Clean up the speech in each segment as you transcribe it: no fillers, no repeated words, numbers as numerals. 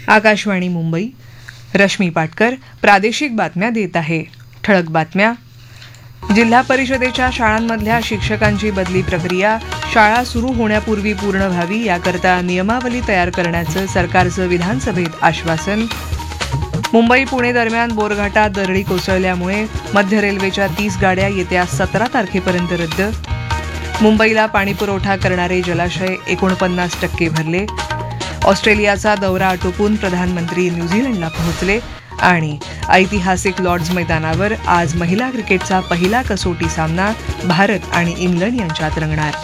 आकाशवाणी मुंबई. रश्मी पाटकर प्रादेशिक बातम्या देत आहे. ठळक बातम्या. जिल्हा परिषदेच्या शाळांमधल्या शिक्षकांची बदली प्रक्रिया शाळा सुरू होण्यापूर्वी पूर्ण व्हावी याकरता नियमावली तयार करण्याचं सरकारचं विधानसभेत आश्वासन. मुंबई पुणे दरम्यान बोरघाटात दरडी कोसळल्यामुळे मध्य रेल्वेच्या 30 गाड्या येत्या 17 तारखेपर्यंत रद्द. मुंबईला पाणीपुरवठा करणारे जलाशय 49% भरले. ऑस्ट्रेलियाचा दौरा आटोपून प्रधानमंत्री न्यूझीलंडला पोहोचले. आणि ऐतिहासिक लॉर्ड्स मैदानावर आज महिला क्रिकेटचा पहिला कसोटी सामना भारत आणि इंग्लंड यांच्यात रंगणार.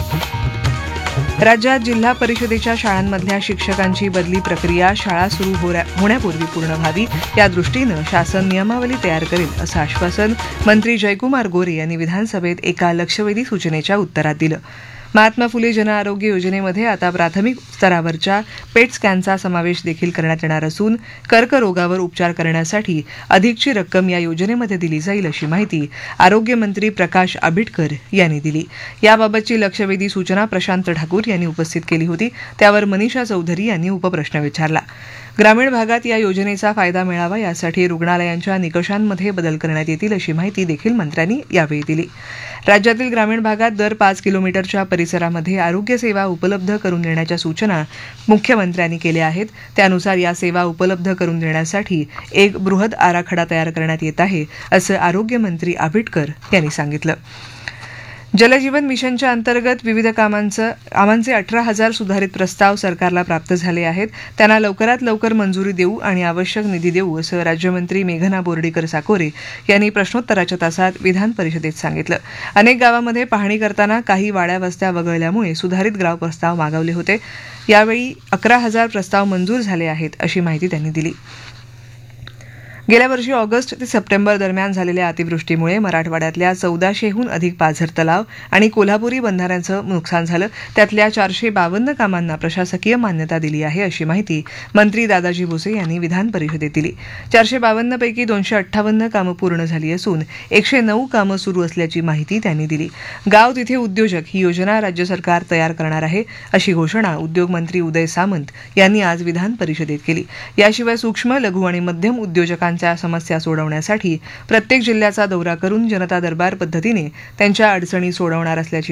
राज्यात जिल्हा परिषदेच्या शाळांमधल्या शिक्षकांची बदली प्रक्रिया शाळा सुरू होण्यापूर्वी पूर्ण व्हावी या दृष्टीनं शासन नियमावली तयार करेल असं आश्वासन मंत्री जयकुमार गोरे यांनी विधानसभेत एका लक्षवेधी सूचनेच्या उत्तरात दिलं. महात्मा फुले जनआरोग्य योजनेमध्ये आता प्राथमिक स्तरावरच्या पेट स्कॅनचा समावेश देखील करण्यात येणार असून कर्करोगावर उपचार करण्यासाठी अधिकची रक्कम या योजनेमध्ये दिली जाईल अशी माहिती आरोग्यमंत्री प्रकाश आंबेडकर यांनी दिली. याबाबतची लक्षवेधी सूचना प्रशांत ठाकूर यांनी उपस्थित केली होती. त्यावर मनीषा चौधरी यांनी उपप्रश्न विचारला. ग्रामीण भागात या योजनेचा फायदा मिळावा यासाठी रुग्णालयांच्या निकषांमध्ये बदल करण्यात येतील अशी माहिती देखील मंत्र्यांनी यावेळी दिली. राज्यातील ग्रामीण भागात दर 5 किलोमीटरच्या परिसरामध्ये आरोग्य सेवा उपलब्ध करून देण्याच्या सूचना मुख्यमंत्र्यांनी केल्या आहेत. त्यानुसार या सेवा उपलब्ध करून देण्यासाठी एक बृहद आराखडा तयार करण्यात येत आहे असं आरोग्यमंत्री आंबेडकर यांनी सांगितलं. जलजीवन मिशनच्या अंतर्गत विविध कामांचे 18,000 सुधारित प्रस्ताव सरकारला प्राप्त झाले आहेत. त्यांना लवकरात लवकर मंजुरी देऊ आणि आवश्यक निधी देऊ असं राज्यमंत्री मेघना बोर्डीकर साकोरे यांनी प्रश्नोत्तराच्या तासात विधान परिषदेत सांगितलं. अनेक गावांमध्ये पाहणी करताना काही वाड्या वस्त्या वगळल्यामुळे सुधारित गाव प्रस्ताव मागवले होते. यावेळी 11,000 प्रस्ताव मंजूर झाले आहेत अशी माहिती त्यांनी दिली. गेल्या वर्षी ऑगस्ट ते सप्टेंबर दरम्यान झालेल्या अतिवृष्टीमुळे मराठवाड्यातल्या 1400हून अधिक पाझर तलाव आणि कोल्हापुरी बंधाऱ्यांचं नुकसान झालं. त्यातल्या 452 कामांना प्रशासकीय मान्यता दिली आहे अशी माहिती मंत्री दादाजी भुसे यांनी विधान परिषदेत दिली. 452 पैकी 258 कामं पूर्ण झाली असून 109 कामं सुरू असल्याची माहिती त्यांनी दिली. गाव तिथे उद्योजक ही योजना राज्य सरकार तयार करणार आहे अशी घोषणा उद्योगमंत्री उदय सामंत यांनी आज विधान परिषदेत केली. याशिवाय सूक्ष्म लघु आणि मध्यम उद्योजकांच्या समस्या सोडवण्यासाठी प्रत्येक जिल्ह्याचा दौरा करून जनता दरबार पद्धतीने त्यांच्या अडचणी सोडवणार असल्याची